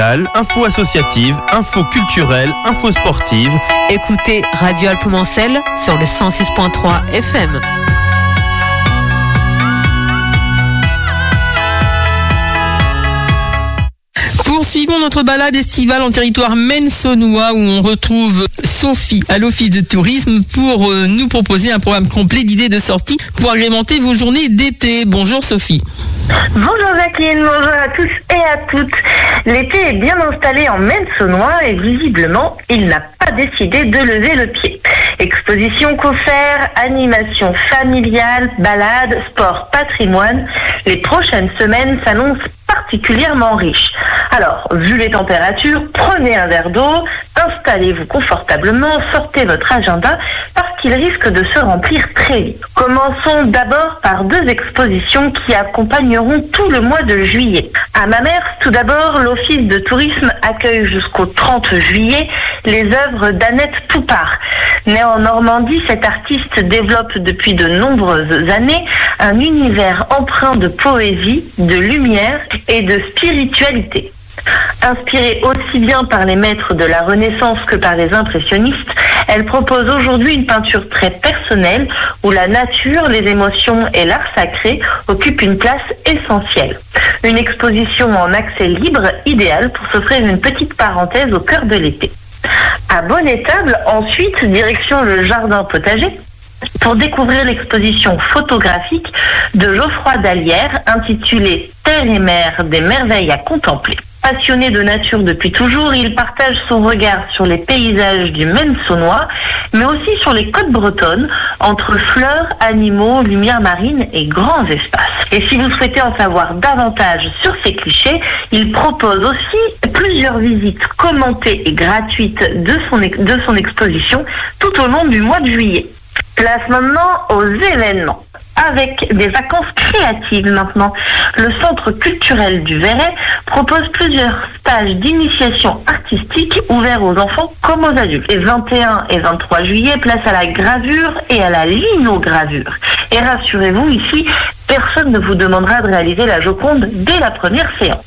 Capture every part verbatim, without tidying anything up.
Info associative, info culturelle, info sportive. Écoutez Radio Alpemancel sur le cent six point trois F M. Poursuivons notre balade estivale en territoire maine-saunois où on retrouve Sophie à l'Office de tourisme pour euh, nous proposer un programme complet d'idées de sortie pour agrémenter vos journées d'été. Bonjour Sophie. Bonjour Jacqueline, bonjour à tous et à toutes. L'été est bien installé en Maine-Saunois et visiblement, il n'a pas décidé de lever le pied. Exposition, concerts, animation familiale, balades, sport, patrimoine. Les prochaines semaines s'annoncent particulièrement riches. Alors, vu les températures, prenez un verre d'eau, installez-vous confortablement, sortez votre agenda parce qu'il risque de se remplir très vite. Commençons d'abord par deux expositions qui accompagneront tout le mois de juillet. À Mamers, tout d'abord, l'Office de tourisme accueille jusqu'au trente juillet les œuvres d'Annette Poupard. Née en Normandie, cette artiste développe depuis de nombreuses années un univers empreint de poésie, de lumière et de spiritualité. Inspirée aussi bien par les maîtres de la Renaissance que par les impressionnistes, elle propose aujourd'hui une peinture très personnelle où la nature, les émotions et l'art sacré occupent une place essentielle. Une exposition en accès libre, idéale pour s'offrir une petite parenthèse au cœur de l'été. À Bonnétable, ensuite, direction le jardin potager, pour découvrir l'exposition photographique de Geoffroy Dallière intitulée « Terre et mer, des merveilles à contempler ». Passionné de nature depuis toujours, il partage son regard sur les paysages du Maine-Saunois, mais aussi sur les côtes bretonnes, entre fleurs, animaux, lumière marine et grands espaces. Et si vous souhaitez en savoir davantage sur ces clichés, il propose aussi plusieurs visites commentées et gratuites de son, de son exposition tout au long du mois de juillet. Place maintenant aux événements. Avec des vacances créatives maintenant, le Centre culturel du Verret propose plusieurs stages d'initiation artistique ouverts aux enfants comme aux adultes. Les vingt et un et vingt-trois juillet, place à la gravure et à la linogravure. Et rassurez-vous, ici, personne ne vous demandera de réaliser la Joconde dès la première séance.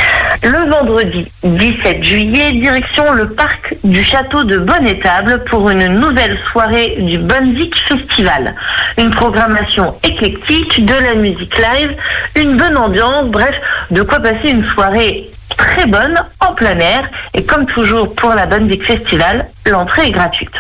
Le vendredi dix-sept juillet, direction le parc du château de Bonnétable pour une nouvelle soirée du Bonzik Festival. Une programmation éclectique, de la musique live, une bonne ambiance, bref, de quoi passer une soirée très bonne en plein air. Et comme toujours pour la Bonzik Festival, l'entrée est gratuite.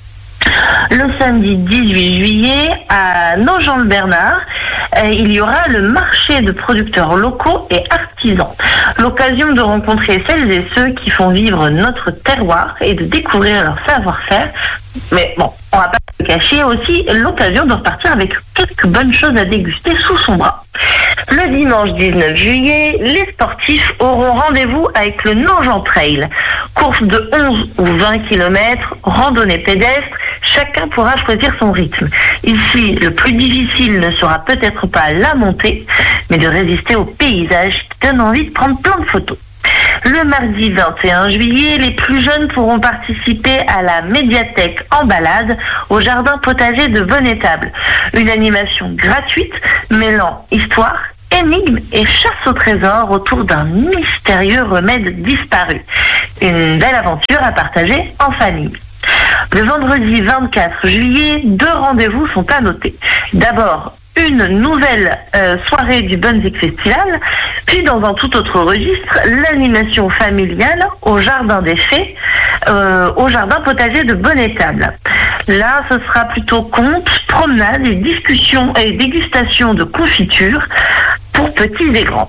Le samedi dix-huit juillet, à Nogent-le-Bernard, euh, il y aura le marché de producteurs locaux et artisans. L'occasion de rencontrer celles et ceux qui font vivre notre terroir et de découvrir leur savoir-faire. Mais bon, on va pas se cacher, aussi l'occasion de repartir avec quelques bonnes choses à déguster sous son bras. Le dimanche dix-neuf juillet, les sportifs auront rendez-vous avec le Nogent Trail. Course de onze ou vingt kilomètres, randonnée pédestre, chacun pourra choisir son rythme. Ici, le plus difficile ne sera peut-être pas la montée, mais de résister au paysage qui donne envie de prendre plein de photos. Le mardi vingt et un juillet, les plus jeunes pourront participer à la médiathèque en balade au jardin potager de Bonnétable. Une animation gratuite mêlant histoire, énigmes et chasse au trésor autour d'un mystérieux remède disparu. Une belle aventure à partager en famille. Le vendredi vingt-quatre juillet, deux rendez-vous sont à noter. D'abord, une nouvelle euh, soirée du Bonzik Festival, puis dans un tout autre registre, l'animation familiale au Jardin des Fées, euh, au Jardin potager de Bonnétable. Là, ce sera plutôt contes, promenades et discussions et dégustations de confitures pour petits et grands.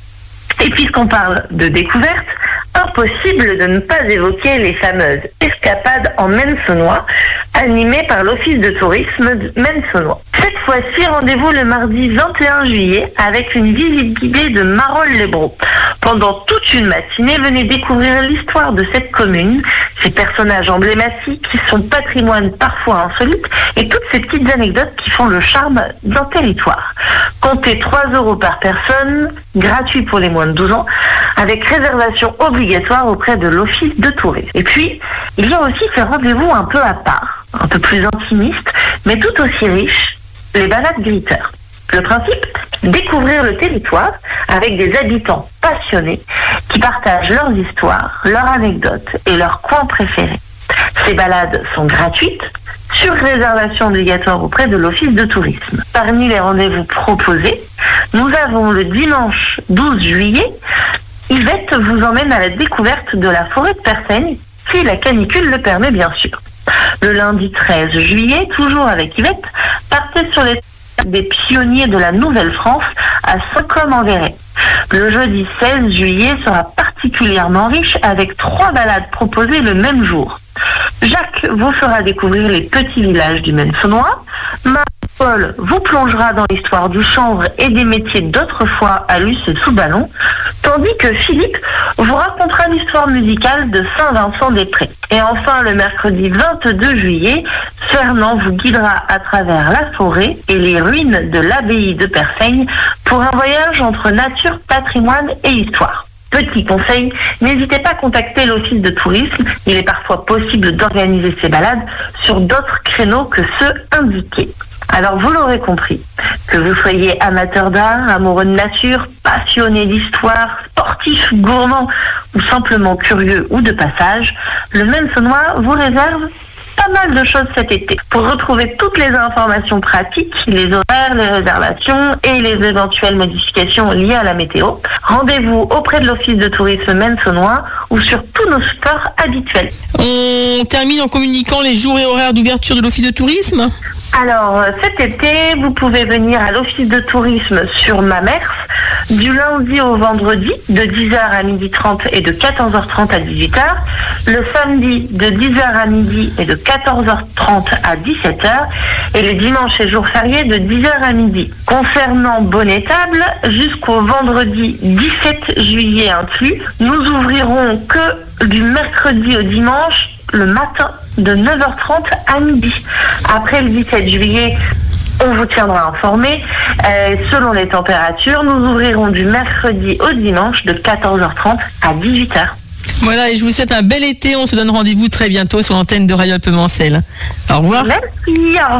Et puisqu'on parle de découverte, impossible de ne pas évoquer les fameuses escapades en Maine-Saunois, animées par l'Office de tourisme de Maine-Saunois. Cette fois-ci, rendez-vous le mardi vingt et un juillet avec une visite guidée de Marolles-les-Braaux. Pendant toute une matinée, venez découvrir l'histoire de cette commune, ses personnages emblématiques qui sont patrimoine parfois insolite et toutes ces petites anecdotes qui font le charme d'un territoire. Comptez trois euros par personne, gratuit pour les moins de douze ans, avec réservation obligatoire auprès de l'Office de tourisme. Et puis, il y a aussi ces rendez-vous un peu à part, un peu plus intimistes, mais tout aussi riches, les balades gritteurs. Le principe, découvrir le territoire avec des habitants passionnés qui partagent leurs histoires, leurs anecdotes et leurs coins préférés. Ces balades sont gratuites, sur réservation obligatoire auprès de l'Office de tourisme. Parmi les rendez-vous proposés, nous avons le dimanche douze juillet, Yvette vous emmène à la découverte de la forêt de Persaigne, si la canicule le permet bien sûr. Le lundi treize juillet, toujours avec Yvette, partez sur les des pionniers de la Nouvelle-France à Saint-Côme-en-Véret. Le jeudi seize juillet sera particulièrement riche avec trois balades proposées le même jour. Jacques vous fera découvrir les petits villages du Maine-Saunois. Marie-Paul vous plongera dans l'histoire du chanvre et des métiers d'autrefois à Luce et sous ballon, tandis que Philippe vous racontera l'histoire musicale de Saint-Vincent-des-Prés. Et enfin, le mercredi vingt-deux juillet, Fernand vous guidera à travers la forêt et les ruines de l'abbaye de Persaigne pour un voyage entre nature, patrimoine et histoire. Petit conseil, n'hésitez pas à contacter l'office de tourisme. Il est parfois possible d'organiser ces balades sur d'autres créneaux que ceux indiqués. Alors vous l'aurez compris, que vous soyez amateur d'art, amoureux de nature, passionné d'histoire, sportif, gourmand ou simplement curieux ou de passage, le Maine-Saunois vous réserve pas mal de choses cet été. Pour retrouver toutes les informations pratiques, les horaires, les réservations et les éventuelles modifications liées à la météo, rendez-vous auprès de l'Office de tourisme Maine-Saunois ou sur tous nos sports habituels. On termine en communiquant les jours et horaires d'ouverture de l'Office de tourisme. Alors, cet été, vous pouvez venir à l'Office de tourisme sur Mamers du lundi au vendredi de dix heures à midi trente et de quatorze heures trente à dix-huit heures, le samedi de dix heures à midi et de quatorze heures trente à dix-sept heures et le dimanche et jour férié de dix heures à midi. Concernant Bonnet Table, jusqu'au vendredi dix-sept juillet inclus, nous ouvrirons que du mercredi au dimanche le matin de neuf heures trente à midi. Après le dix-sept juillet, on vous tiendra informé. Euh, selon les températures, nous ouvrirons du mercredi au dimanche de quatorze heures trente à dix-huit heures. Voilà, et je vous souhaite un bel été. On se donne rendez-vous très bientôt sur l'antenne de Radio Alpemancel. Au revoir. Merci, au revoir.